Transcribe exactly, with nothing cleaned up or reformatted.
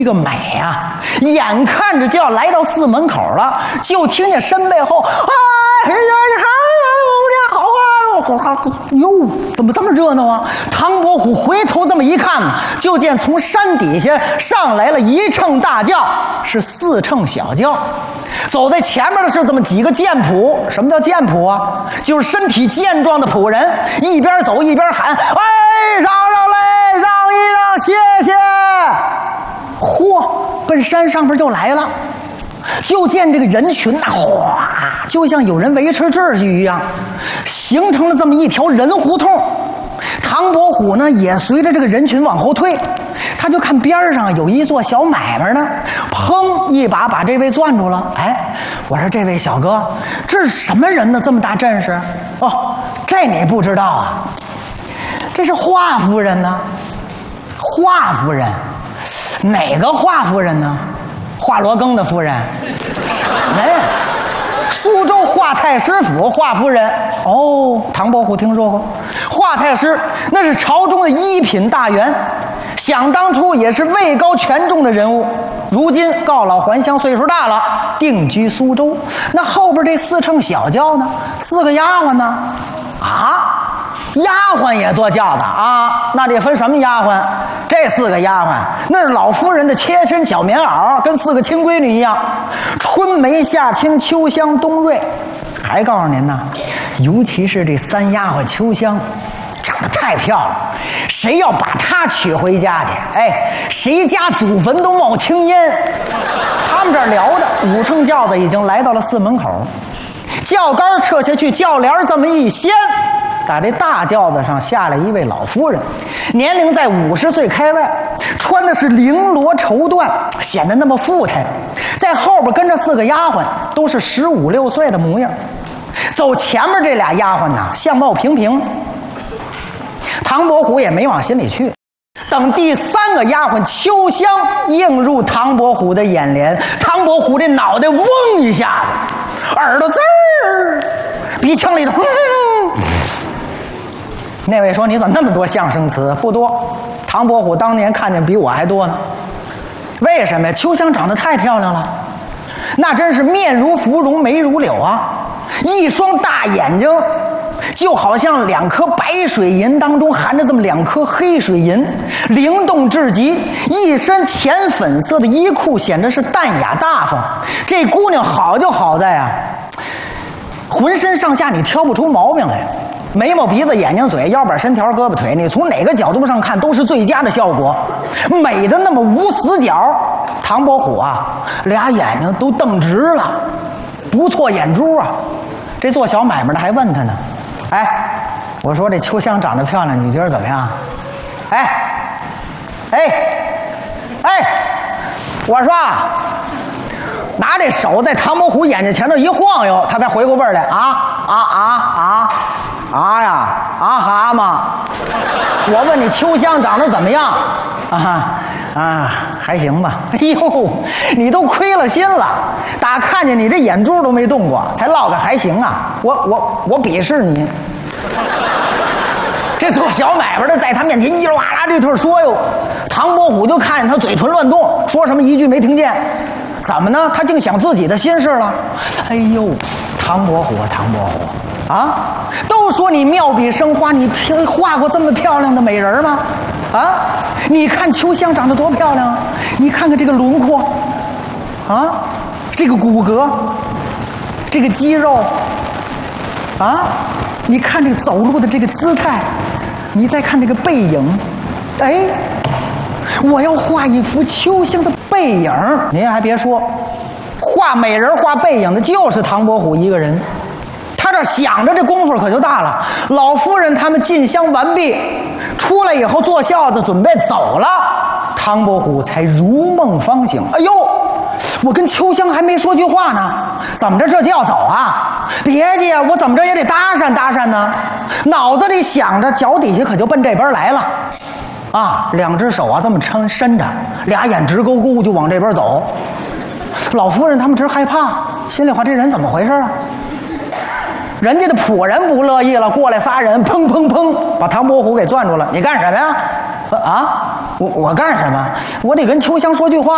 这个美啊，眼看着就要来到寺门口了，就听见身背后啊，哎呀，好啊，哟，怎么这么热闹啊？唐伯虎回头这么一看，就见从山底下上来了一乘大轿，是四乘小轿。走在前面的是这么几个剑仆。什么叫剑仆啊？就是身体健壮的仆人，一边走一边喊：“哎，让让嘞，让一让，谢谢。”嚯，奔山上边就来了。就见这个人群呐、啊，哗，就像有人维持秩序一样，形成了这么一条人胡同。唐伯虎呢，也随着这个人群往后退，他就看边上有一座小买卖呢，砰一把把这位攥住了。哎，我说这位小哥，这是什么人呢？这么大阵势？哦，这你不知道啊？这是华夫人呢。华夫人，哪个华夫人呢？华罗庚的夫人。什么呀？苏州华太师府华夫人。哦，唐伯虎听说过。华太师那是朝中的一品大员，想当初也是位高权重的人物，如今告老还乡，岁数大了，定居苏州。那后边这四乘小轿呢？四个丫鬟呢？啊，丫鬟也坐轿子啊？那得分什么丫鬟？这四个丫鬟那是老夫人的贴身小棉袄，跟四个亲闺女一样，春梅夏青秋香冬瑞。还告诉您呢，尤其是这三丫鬟秋香长得太漂亮，谁要把她娶回家去，哎，谁家祖坟都冒青烟。他们这儿聊着，五乘轿子已经来到了寺门口，轿杆撤下去，轿帘这么一掀，打这大轿子上下来一位老夫人，年龄在五十岁开外，穿的是绫罗绸缎，显得那么富态。在后边跟着四个丫鬟，都是十五六岁的模样。走前面这俩丫鬟呢，相貌平平，唐伯虎也没往心里去。等第三个丫鬟秋香映入唐伯虎的眼帘，唐伯虎这脑袋嗡一下子，耳朵滋儿，鼻腔里头哼哼。那位说：“你怎么那么多相声词？”不多，唐伯虎当年看见比我还多呢。为什么呀？秋香长得太漂亮了，那真是面如芙蓉，眉如柳啊！一双大眼睛，就好像两颗白水银当中含着这么两颗黑水银，灵动至极。一身浅粉色的衣裤，显得是淡雅大方。这姑娘好就好在啊，浑身上下你挑不出毛病来。眉毛鼻子眼睛嘴腰板身条胳膊腿，你从哪个角度上看都是最佳的效果，美的那么无死角。唐伯虎啊，俩眼睛都瞪直了，不错眼珠啊。这做小买卖的还问他呢：“哎，我说这秋香长得漂亮，你觉得怎么样？”哎哎哎，我说拿这手在唐伯虎眼睛前头一晃悠，他才回过味儿来。啊啊啊啊啊呀啊蛤蟆！我问你，秋香长得怎么样？啊啊，还行吧。哎呦，你都亏了心了，打看见你这眼珠都没动过，才落个还行啊！我我我鄙视你。这做小买卖的在他面前叽里哇啦这顿说哟，唐伯虎就看见他嘴唇乱动，说什么一句没听见。怎么呢？他竟想自己的心事了。哎呦，唐伯虎啊，唐伯虎啊，都说你妙笔生花，你画过这么漂亮的美人吗？啊，你看秋香长得多漂亮，你看看这个轮廓啊，这个骨骼，这个肌肉啊，你看这个走路的这个姿态，你再看这个背影，哎，我要画一幅秋香的背影。您还别说，画美人画背影的就是唐伯虎一个人。他这想着这功夫可就大了。老夫人他们进香完毕，出来以后坐轿子准备走了，唐伯虎才如梦方醒。哎呦，我跟秋香还没说句话呢，怎么着这就要走啊？别介呀，我怎么着也得搭讪搭讪呢。脑子里想着，脚底下可就奔这边来了啊，两只手啊这么撑伸着，俩眼直勾勾就往这边走。老夫人他们直害怕，心里话这人怎么回事啊？人家的仆人不乐意了，过来仨人，砰砰砰，把唐伯虎给攥住了。你干什么呀？啊，我我干什么？我得跟秋香说句话。